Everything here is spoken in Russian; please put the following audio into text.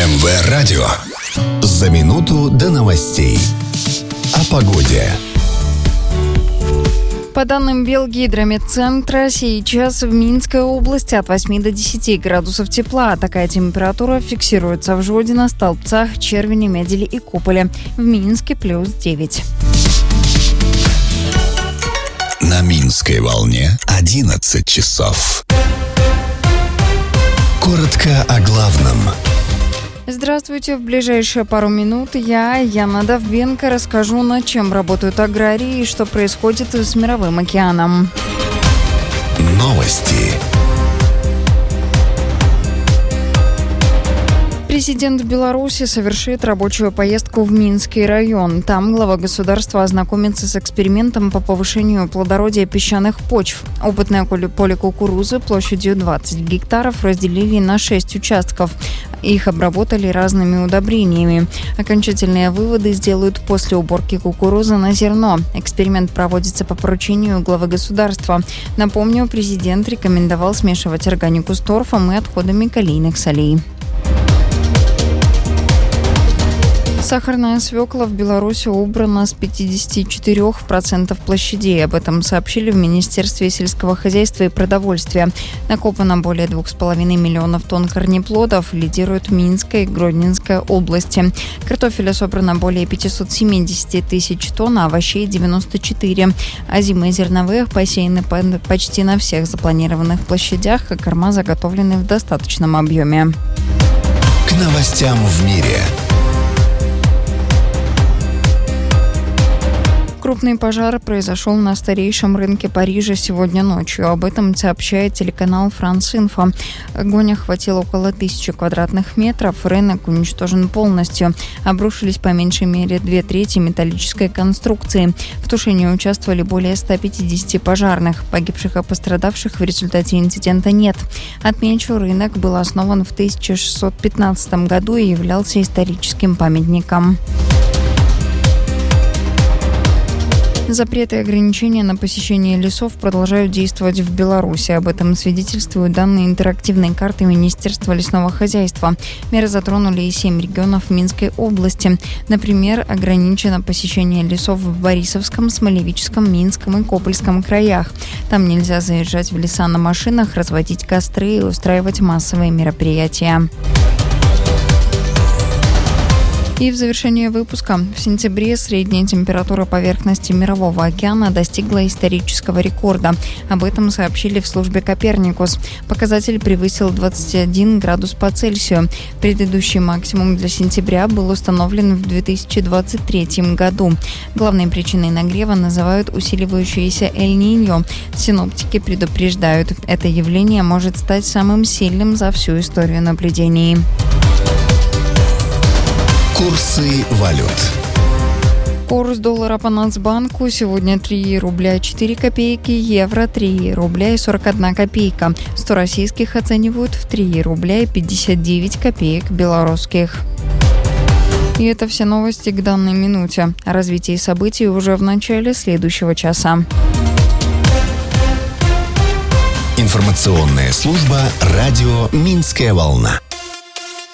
МВ Радио. За минуту до новостей. О погоде. По данным Белгидрометцентра, сейчас в Минской области от 8 до 10 градусов тепла. Такая температура фиксируется в Жодино, Столбцах, Червине, Медели и Куполе. В Минске плюс 9. На Минской волне 11 часов. Коротко о главном. Здравствуйте. В ближайшие пару минут я, Яна Довбенко, расскажу, над чем работают аграрии и что происходит с Мировым океаном. Новости. Президент Беларуси совершит рабочую поездку в Минский район. Там глава государства ознакомится с экспериментом по повышению плодородия песчаных почв. Опытное поле кукурузы площадью 20 гектаров разделили на 6 участков. Их обработали разными удобрениями. Окончательные выводы сделают после уборки кукурузы на зерно. Эксперимент проводится по поручению главы государства. Напомню, президент рекомендовал смешивать органику с торфом и отходами калийных солей. Сахарная свекла в Беларуси убрана с 54% площадей. Об этом сообщили в Министерстве сельского хозяйства и продовольствия. Накопано более 2,5 миллионов тонн корнеплодов, лидируют Минская и Гродненская области. Картофеля собрано более 570 тысяч тонн, а овощей 94. Озимые зерновые посеяны почти на всех запланированных площадях, а корма заготовлены в достаточном объеме. К новостям в мире. Крупный пожар произошел на старейшем рынке Парижа сегодня ночью. Об этом сообщает телеканал France Info. Огонь охватил около 1000 квадратных метров. Рынок уничтожен полностью. Обрушились по меньшей мере 2/3 металлической конструкции. В тушении участвовали более 150 пожарных. Погибших и пострадавших в результате инцидента нет. Отмечу, рынок был основан в 1615 году и являлся историческим памятником. Запреты и ограничения на посещение лесов продолжают действовать в Беларуси. Об этом свидетельствуют данные интерактивной карты Министерства лесного хозяйства. Меры затронули и 7 регионов Минской области. Например, ограничено посещение лесов в Борисовском, Смолевическом, Минском и Копольском краях. Там нельзя заезжать в леса на машинах, разводить костры и устраивать массовые мероприятия. И в завершение выпуска. В сентябре средняя температура поверхности Мирового океана достигла исторического рекорда. Об этом сообщили в службе «Коперникус». Показатель превысил 21 градус по Цельсию. Предыдущий максимум для сентября был установлен в 2023 году. Главной причиной нагрева называют усиливающееся Эль-Ниньо. Синоптики предупреждают, это явление может стать самым сильным за всю историю наблюдений. Курсы валют. Курс доллара по Нацбанку сегодня 3 рубля 4 копейки, евро 3 рубля и 41 копейка. 100 российских оценивают в 3 рубля и 59 копеек белорусских. И это все новости к данной минуте. О развитии событий уже в начале следующего часа. Информационная служба «Радио Минская волна».